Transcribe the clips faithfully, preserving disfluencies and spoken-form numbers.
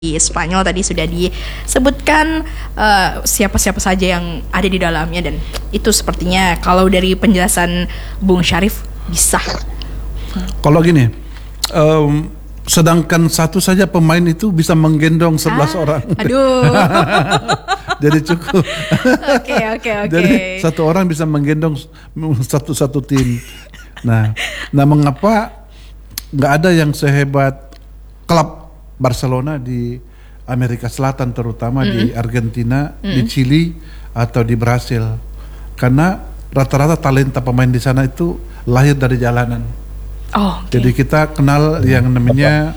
Di Spanyol tadi sudah disebutkan uh, siapa-siapa saja yang ada di dalamnya, dan itu sepertinya kalau dari penjelasan Bung Syarif bisa. Kalau gini, um, sedangkan satu saja pemain itu bisa menggendong sebelas ah, orang. Aduh. Jadi cukup. Oke oke oke. Jadi satu orang bisa menggendong satu satu tim. Nah, nah mengapa nggak ada yang sehebat klub Barcelona di Amerika Selatan, terutama mm-hmm. di Argentina, mm-hmm. di Chili atau di Brasil, karena rata-rata talenta pemain di sana itu lahir dari jalanan. Oh, okay. Jadi kita kenal yang namanya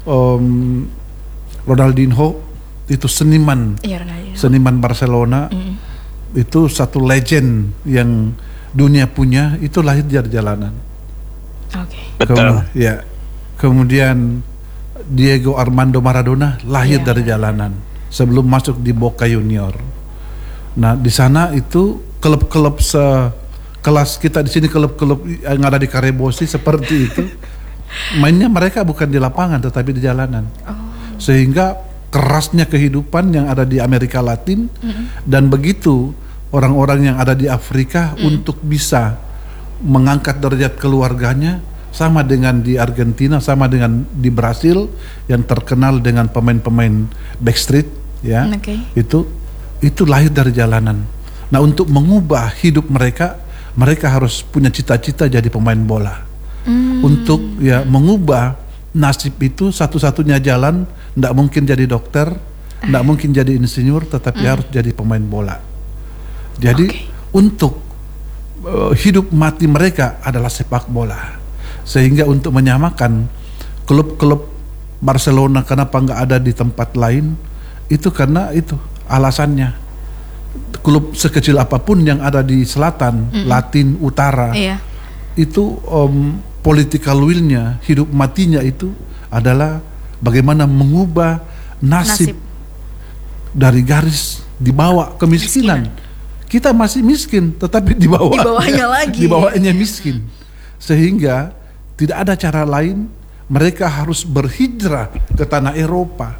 um, Ronaldinho, itu seniman, yeah, Ronaldinho. seniman Barcelona, mm-hmm. itu satu legend yang dunia punya, itu lahir dari jalanan. Oke. Okay. Betul. Kem- ya, kemudian Diego Armando Maradona lahir yeah. dari jalanan sebelum masuk di Boca Junior. Nah, di sana itu klub-klub sekelas kita di sini, klub-klub yang ada di Karebosi seperti itu, mainnya mereka bukan di lapangan tetapi di jalanan. Oh. Sehingga kerasnya kehidupan yang ada di Amerika Latin, mm-hmm. dan begitu orang-orang yang ada di Afrika mm. untuk bisa mengangkat derajat keluarganya, sama dengan di Argentina, sama dengan di Brasil yang terkenal dengan pemain-pemain backstreet, ya, okay. itu itu lahir dari jalanan. Nah, untuk mengubah hidup mereka, mereka harus punya cita-cita jadi pemain bola. Mm. Untuk ya mengubah nasib itu, satu-satunya jalan, tidak mungkin jadi dokter, tidak mungkin jadi insinyur, tetapi mm. harus jadi pemain bola. Jadi okay. untuk uh, hidup mati mereka adalah sepak bola. Sehingga untuk menyamakan klub-klub Barcelona kenapa nggak ada di tempat lain, itu karena itu alasannya. Klub sekecil apapun yang ada di selatan, mm-hmm. Latin, Utara, iya. itu um, political will-nya, hidup matinya itu adalah bagaimana mengubah nasib, nasib. dari garis di bawah kemiskinan. Kita masih miskin, tetapi di bawah, di bawahnya lagi, di bawahnya miskin. Sehingga tidak ada cara lain, mereka harus berhijrah ke tanah Eropa.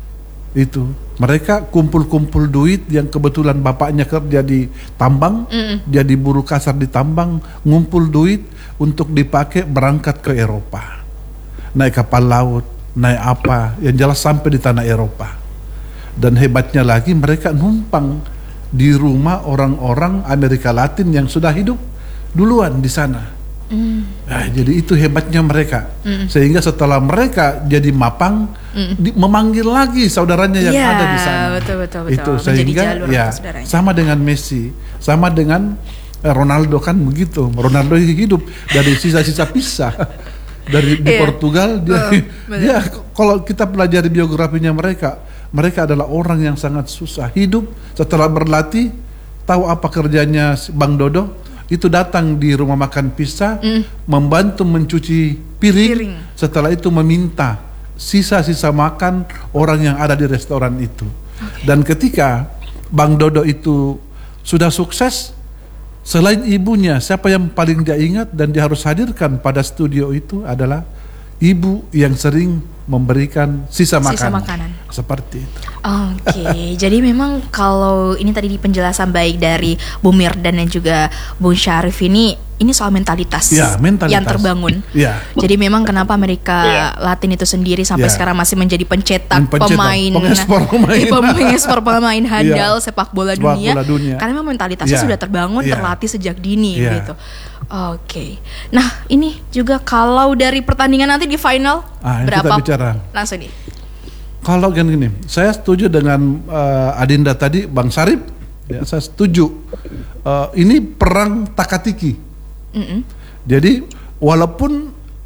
Itu mereka kumpul-kumpul duit yang kebetulan bapaknya kerja di tambang, mm. dia di buruh kasar di tambang, ngumpul duit untuk dipakai berangkat ke Eropa, naik kapal laut, naik apa, yang jelas sampai di tanah Eropa. Dan hebatnya lagi, mereka numpang di rumah orang-orang Amerika Latin yang sudah hidup duluan di sana. Mm. Nah, jadi itu hebatnya mereka. Mm. Sehingga setelah mereka jadi mapang, mm. di, memanggil lagi saudaranya yang yeah, ada di sana. Betul betul betul. Itu sehingga ya sama dengan Messi, sama dengan eh, Ronaldo kan begitu. Ronaldo hidup dari sisa-sisa pisah dari di yeah. Portugal. Dia, oh, dia kalau kita pelajari biografinya mereka, mereka adalah orang yang sangat susah hidup. Setelah berlatih, tahu apa kerjanya Bang Dodo? Itu datang di rumah makan Pisa, mm. membantu mencuci piring, piring, setelah itu meminta sisa-sisa makan orang yang ada di restoran itu. Okay. Dan ketika Bang Dodo itu sudah sukses, selain ibunya, siapa yang paling dia ingat dan dia harus hadirkan pada studio itu adalah ibu yang sering memberikan sisa, sisa makanan. makanan seperti itu. Oke, okay. Jadi memang kalau ini tadi di penjelasan baik dari Bung Mirdan dan juga Bung Syarif ini ini soal mentalitas, ya, mentalitas. yang terbangun. Ya. Jadi memang kenapa Amerika ya. Latin itu sendiri sampai ya. sekarang masih menjadi pencetak, pencetak pemain, pengekspor pemain, pengekspor pemain handal ya. sepak bola dunia, bola dunia. Karena memang mentalitasnya ya. sudah terbangun, ya. terlatih sejak dini, ya. gitu. Oke, okay. Nah ini juga kalau dari pertandingan nanti di final ah, berapa? Kita bicara. Langsung nih. Kalau gini, gini, saya setuju dengan uh, Adinda tadi, Bang Syarif, ya, saya setuju. Uh, ini perang takatiki. Mm-hmm. Jadi walaupun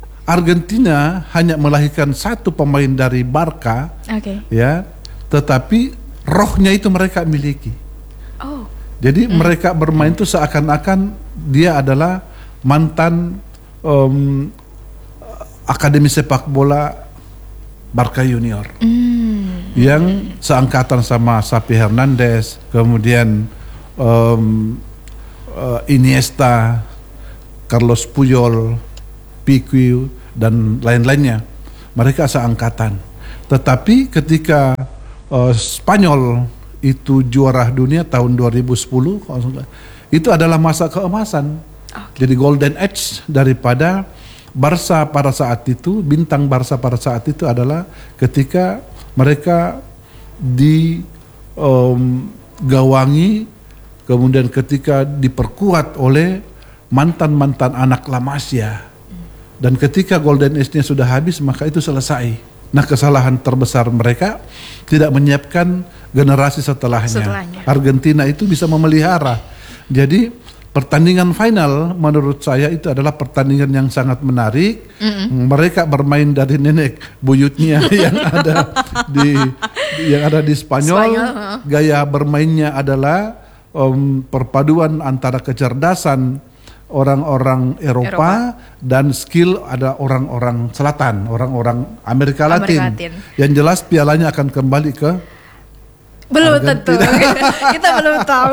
Argentina hanya melahirkan satu pemain dari Barca, okay. ya, tetapi rohnya itu mereka miliki. Oh. Jadi mm. mereka bermain itu seakan-akan dia adalah mantan um, akademi sepak bola Barca Junior, mm. yang seangkatan sama Xavi Hernandez, kemudian um, uh, Iniesta, Carlos Puyol, Pique dan lain-lainnya. Mereka seangkatan. Tetapi ketika uh, Spanyol itu juara dunia tahun dua ribu sepuluh, itu adalah masa keemasan. Okay. Jadi golden age daripada Barca pada saat itu, bintang Barca pada saat itu adalah ketika mereka digawangi, um, kemudian ketika diperkuat oleh mantan-mantan anak La Masia. Dan ketika golden age-nya sudah habis, maka itu selesai. Nah, kesalahan terbesar mereka tidak menyiapkan generasi setelahnya. setelahnya. Argentina itu bisa memelihara. Jadi pertandingan final menurut saya itu adalah pertandingan yang sangat menarik. Mm-mm. Mereka bermain dari nenek buyutnya yang ada di yang ada di Spanyol. Spanyol huh? Gaya bermainnya adalah um, perpaduan antara kecerdasan orang-orang Eropa, Eropa dan skill ada orang-orang Selatan, orang-orang Amerika Latin. Amerika Latin. Yang jelas pialanya akan kembali ke belum tentu. Kita belum tahu.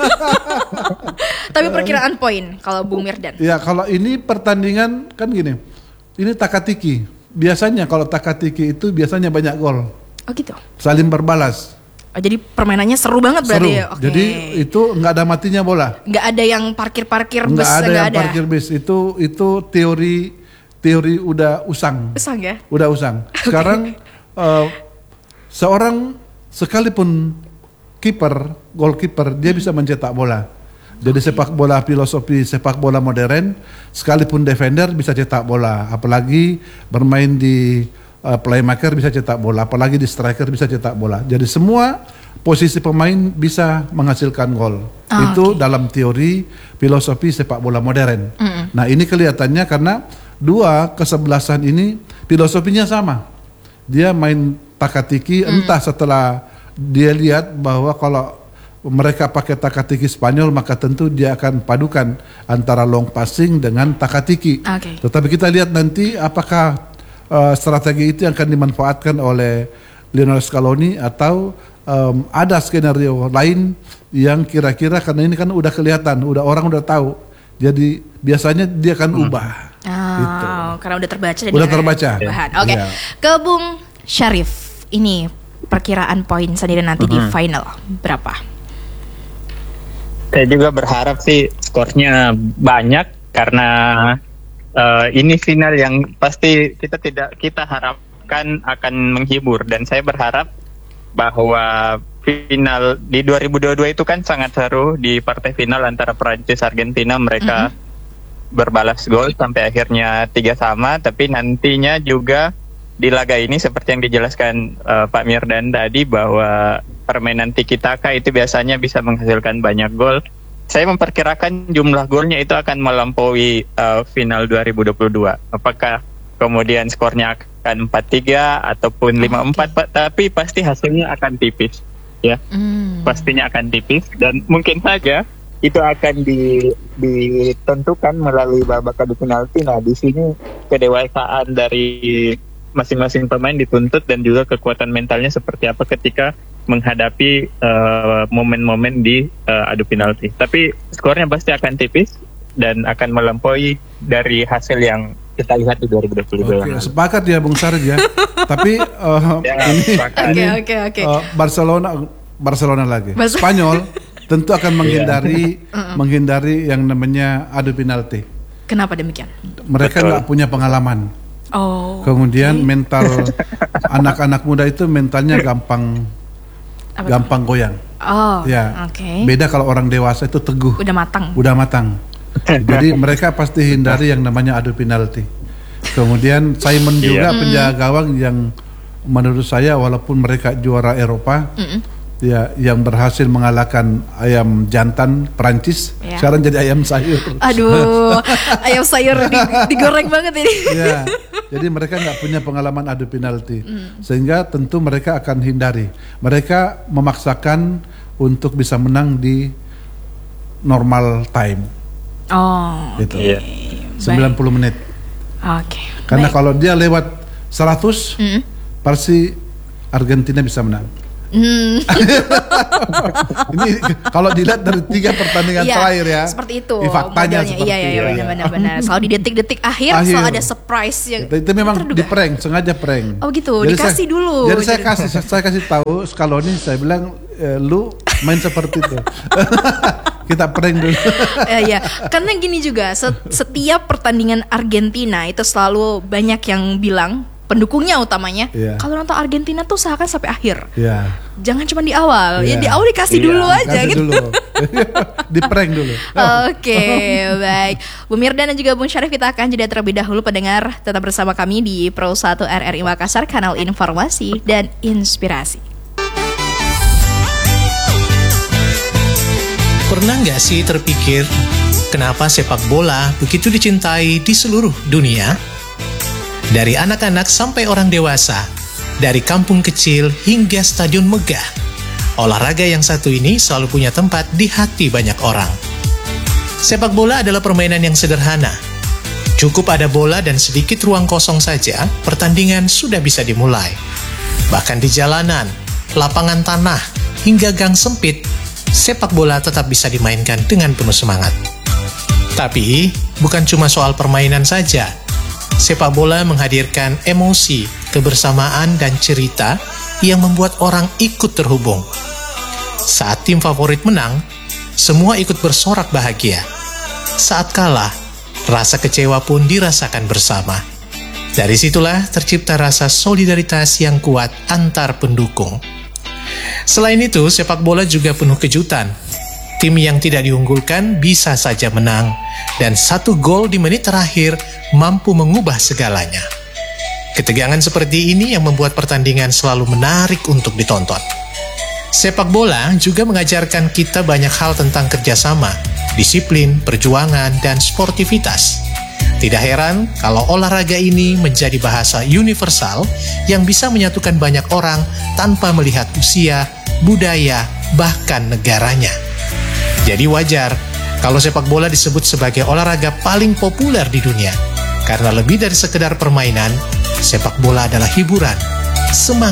Tapi perkiraan poin kalau Bung Mirdan. Ya, kalau ini pertandingan kan gini. Ini takatiki. Biasanya kalau takatiki itu biasanya banyak gol. Oh gitu. Saling berbalas. Oh, jadi permainannya seru banget berarti. Seru. Okay. Jadi itu nggak ada matinya bola. Nggak ada yang parkir-parkir bus. Nggak ada yang ada. parkir bis. Itu itu teori teori udah usang. Usang ya? Udah usang. Sekarang okay. uh, seorang sekalipun kiper, goalkeeper, dia bisa mencetak bola. Jadi okay. sepak bola filosofi sepak bola modern, sekalipun defender bisa cetak bola. Apalagi bermain di Uh, playmaker bisa cetak bola, apalagi di striker bisa cetak bola. Jadi semua posisi pemain bisa menghasilkan gol. Oh, itu okay. dalam teori filosofi sepak bola modern. Mm-mm. Nah, ini kelihatannya karena dua kesebelasan ini filosofinya sama. Dia main takatiki, mm. entah setelah dia lihat bahwa kalau mereka pakai takatiki Spanyol, maka tentu dia akan padukan antara long passing dengan takatiki. Okay. Tetapi kita lihat nanti apakah Uh, strategi itu yang akan dimanfaatkan oleh Lionel Scaloni atau um, ada skenario lain yang kira-kira, karena ini kan udah kelihatan, udah orang udah tahu, jadi biasanya dia akan hmm. ubah. Oh, gitu. Karena udah terbaca. Udah terbaca. Oke, okay. yeah. Ke Bung Syarif, ini perkiraan poin sendiri nanti mm-hmm. di final berapa? Saya juga berharap sih skornya banyak karena Uh, ini final yang pasti kita tidak kita harapkan akan menghibur, dan saya berharap bahwa final di dua ribu dua puluh dua itu kan sangat seru di partai final antara Prancis Argentina, mereka mm-hmm. berbalas gol sampai akhirnya tiga sama, tapi nantinya juga di laga ini seperti yang dijelaskan uh, Pak Mirdan tadi bahwa permainan tiki taka itu biasanya bisa menghasilkan banyak gol. Saya memperkirakan jumlah golnya itu akan melampaui uh, final dua ribu dua puluh dua. Apakah kemudian skornya akan empat tiga ataupun lima empat, Pak, tapi pasti hasilnya akan tipis, ya. Mm. Pastinya akan tipis, dan mungkin saja itu akan di, ditentukan melalui babak adu penalti. Nah, di sini kedewasaan dari masing-masing pemain dituntut, dan juga kekuatan mentalnya seperti apa ketika menghadapi uh, momen-momen di uh, adu penalti. Tapi skornya pasti akan tipis dan akan melampaui dari hasil yang kita lihat di dua ribu dua puluh dua. Oke, sepakat ya Bung Sarif ya. Tapi uh, ya, ini, ini okay, okay, okay. Uh, Barcelona Barcelona lagi. Bas- Spanyol tentu akan menghindari menghindari yang namanya adu penalti. Kenapa demikian? Mereka nggak punya pengalaman. Oh. Kemudian okay. mental anak-anak muda itu mentalnya gampang Apa gampang itu? goyang. Oh, ya. Oke. Okay. Beda kalau orang dewasa itu teguh. Udah matang. Udah matang. Jadi mereka pasti hindari yang namanya adu penalti. Kemudian Simon juga yeah. penjaga gawang yang menurut saya walaupun mereka juara Eropa, mm-mm. ya yang berhasil mengalahkan ayam jantan Prancis, yeah. sekarang jadi ayam sayur. Aduh, ayam sayur digoreng banget ini. Ya. Jadi mereka nggak punya pengalaman adu penalti, mm. sehingga tentu mereka akan hindari. Mereka memaksakan untuk bisa menang di normal time. Oh, gitu. Okay. sembilan puluh menit. Oke. Okay. Karena baik. Kalau dia lewat seratus, mm. pasti Argentina bisa menang. Hmm. Ini kalau dilihat dari tiga pertandingan Iya, terakhir ya. seperti itu. Di faktanya modelnya. seperti Iya, iya, itu. benar-benar. benar. Selalu di detik-detik akhir, Akhir. selalu ada surprise yang Itu, itu memang terduga. di prank, sengaja prank. Oh gitu, dikasih saya, dulu. Jadi saya Jadi- kasih saya kasih tahu Scaloni, saya bilang e, lu main seperti itu. Kita prank dulu. Eh, ya, karena gini juga, set- setiap pertandingan Argentina itu selalu banyak yang bilang, pendukungnya utamanya, Iya. kalau nonton Argentina tuh usahakan sampai akhir. Ya. Jangan cuma di awal. Ya Iya. di awal dikasih Iya, dulu aja Kasih gitu. dulu. Di prank dulu. Oke, baik. Bu Mirdan dan juga Bung Syarif, kita akan jeda terlebih dahulu. Pendengar, tetap bersama kami di Pro satu R R I Makassar, kanal informasi dan inspirasi. Pernah nggak sih terpikir kenapa sepak bola begitu dicintai di seluruh dunia? Dari anak-anak sampai orang dewasa, dari kampung kecil hingga stadion megah, olahraga yang satu ini selalu punya tempat di hati banyak orang. Sepak bola adalah permainan yang sederhana. Cukup ada bola dan sedikit ruang kosong saja, pertandingan sudah bisa dimulai. Bahkan di jalanan, lapangan tanah, hingga gang sempit, sepak bola tetap bisa dimainkan dengan penuh semangat. Tapi, bukan cuma soal permainan saja. Sepak bola menghadirkan emosi, kebersamaan, dan cerita yang membuat orang ikut terhubung. Saat tim favorit menang, semua ikut bersorak bahagia. Saat kalah, rasa kecewa pun dirasakan bersama. Dari situlah tercipta rasa solidaritas yang kuat antar pendukung. Selain itu, sepak bola juga penuh kejutan. Tim yang tidak diunggulkan bisa saja menang, dan satu gol di menit terakhir mampu mengubah segalanya. Ketegangan seperti ini yang membuat pertandingan selalu menarik untuk ditonton. Sepak bola juga mengajarkan kita banyak hal tentang kerjasama, disiplin, perjuangan, dan sportivitas. Tidak heran kalau olahraga ini menjadi bahasa universal yang bisa menyatukan banyak orang tanpa melihat usia, budaya, bahkan negaranya. Jadi wajar kalau sepak bola disebut sebagai olahraga paling populer di dunia. Karena lebih dari sekedar permainan, sepak bola adalah hiburan, semangat,